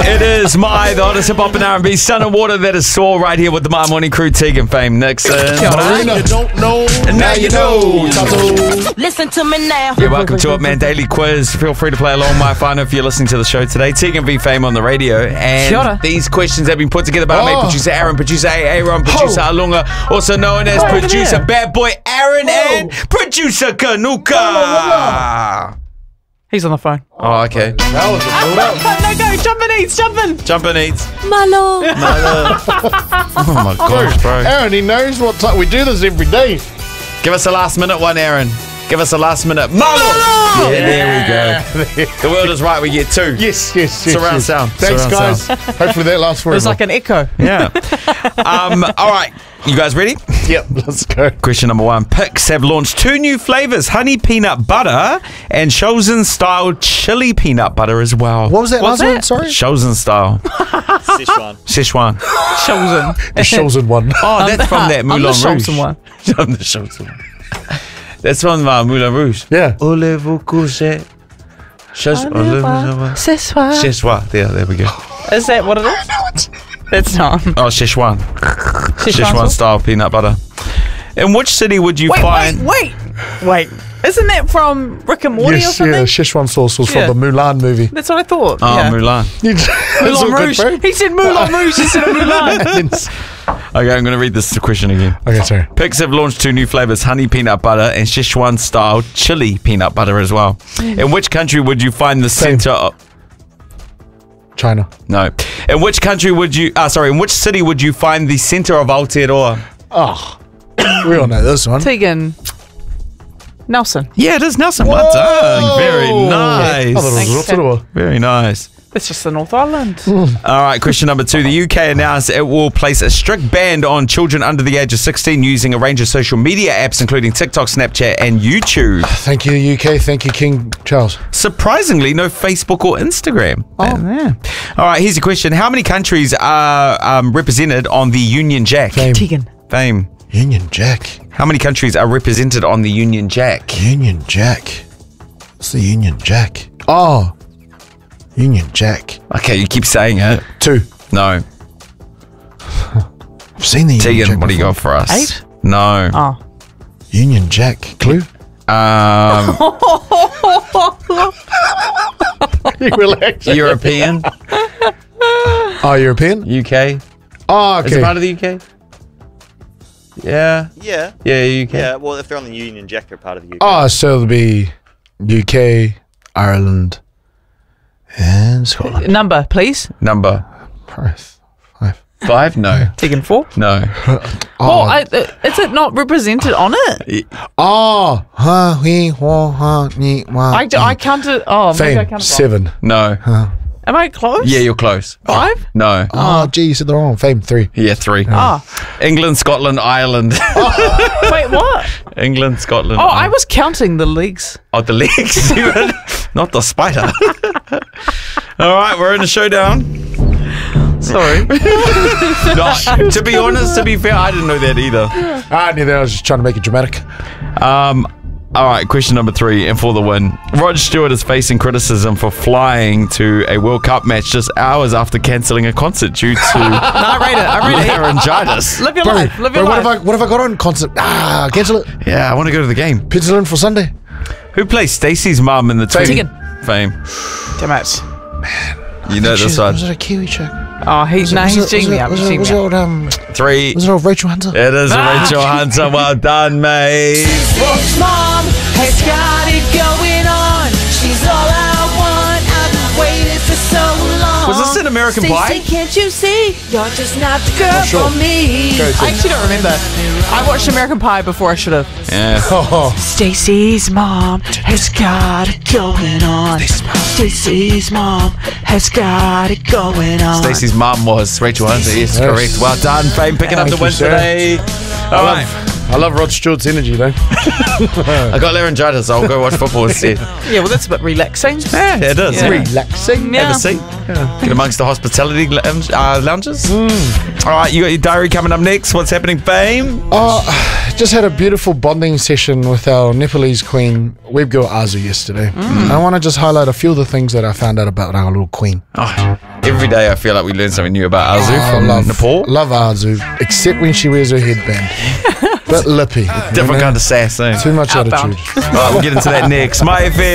It is the hottest hip hop and R&B, Sun and Water, that is Saw right here with the My Morning Crew, Tegan, Fame, Nixon. You don't know, And now you know. Listen to me now. Yeah, welcome to it, man. Daily quiz. Feel free to play along, my fun, if you're listening to the show today. Tegan V Fame on the radio. And these questions have been put together by my producer Aaron, producer Aaron, producer Alunga, also known as producer Bad Boy Aaron, and producer Kanuka. He's on the phone. Oh, okay. No, go. Jump and eats. Jump and eats. Malo. Oh my gosh, bro. Aaron, he knows what time. We do this every day. Give us a last minute one, Aaron. Give us a last minute. Malo! Yeah, there we go. The world is right. We get two. Yes. Surround sound. Thanks, Surround guys. sound. Hopefully that lasts forever. It's like an echo. Yeah. All right. You guys ready? Yep, let's go. Question number one. Pix have launched 2 new flavors, honey peanut butter and Chosen style chili peanut butter as well. What was that last one? Sorry? Chosen style. Szechuan. Chosen. The Chosen one. Oh, that's from that Moulin Rouge. I'm the Chosen one. I'm the Chosen one. That's from Moulin Rouge. Yeah. Voulez-vous coucher? Szechuan. There we go. Is that what it is? It's not. Oh, Szechuan. Szechuan style peanut butter. In which city would you find... Wait. Isn't that from Rick and Morty or Yes, something? yeah. Szechuan sauce was Yeah. from the Mulan movie. That's what I thought. Oh, yeah. Mulan. Moulin Rouge. He said Moulin Rouge instead of Mulan. Okay, I'm going to read this question again. Okay, sorry. Pix have launched 2 new flavors, honey peanut butter and Szechuan style chili peanut butter as well. In which country would you find the center of... China. No. In which country would you... in which city would you find the center of Aotearoa? Oh, we all know this one. Tegan. Nelson. Yeah, it is Nelson. Well done. Very nice. I thought it was Rotorua. Very nice. It's just the North Island. All right, question number 2. The UK announced it will place a strict ban on children under the age of 16 using a range of social media apps, including TikTok, Snapchat, and YouTube. Thank you, UK. Thank you, King Charles. Surprisingly, no Facebook or Instagram. Oh, yeah. All right, here's a question. How many countries are represented on the Union Jack? Tegan. Fame. Union Jack. How many countries are represented on the Union Jack? Union Jack. What's the Union Jack? Oh, Union Jack. Okay, you keep saying it. 2. No. I've seen the Union Tegan, Jack what do you got for us? 8? No. Oh. Union Jack. Clue? Relax. European? Oh, European? UK? Oh, Is it okay. part of the UK? Yeah. Yeah. Yeah, UK. Yeah, well, if they're on the Union Jack, they're part of the UK. Oh, so it'll be UK, Ireland, and Scotland. Number, please. Number 5. 5? No. Tegan 4. No. Oh, is it not represented on it? Oh, I counted. Oh, maybe I Fame, counted wrong. 7. No. Am I close? Yeah, you're close. 5? No. Oh, gee, you said the wrong. Fame, 3. Yeah, 3. Ah. England, Scotland, Ireland. Wait, what? England, Scotland. Oh, I was counting the leagues. Oh, the legs. Not the spider. All right, we're in a showdown. Sorry. No, to be honest, to be fair, I didn't know that either. I knew that. I was just trying to make it dramatic. All right, question number 3, and for the win. Rod Stewart is facing criticism for flying to a World Cup match just hours after cancelling a concert due to I read it. laryngitis. Live your life. Live your life. What have I got on concert? Cancel it. Yeah, I want to go to the game. Pencil in for Sunday. Who plays Stacey's mum in the Tegan. Fame? Damn it. You know this one. Was it a Kiwi chick? Oh, he's genius. Was it old 3. was it old Rachel Hunter? It is Rachel Hunter. Well done, mate. This mom has got it going on. She's all I want. I've been waiting for so long. Was this in American Stacey, Pie? can't you see? You're just not the girl sure. for me. I actually don't remember. I watched American Pie before I should have. Yeah. Stacey's mom has got it going on. Stacey's mom has got it going on. Stacey's mum was Rachel Hunter. Yes, correct. Well done, Fame, picking up the Thank you, win sir. today. All right. I love Rod Stewart's energy, though. I got laryngitis. I'll go watch football instead. Yeah, well, that's a bit relaxing. Yeah, it is. Yeah. Relaxing. Yeah. Have a seat. Get amongst the hospitality lounges. All right, you got your diary coming up next. What's happening, Fame? Just had a beautiful bonding session with our Nepalese queen, Webgirl Azu, yesterday. I want to just highlight a few of the things that I found out about our little queen. Oh, Every day I feel like we learn something new about Arzu from Nepal. Love Arzu, except when she wears her headband. Bit lippy. Different kind of sass, eh? Too much attitude. Right, we'll get into that next. My FM.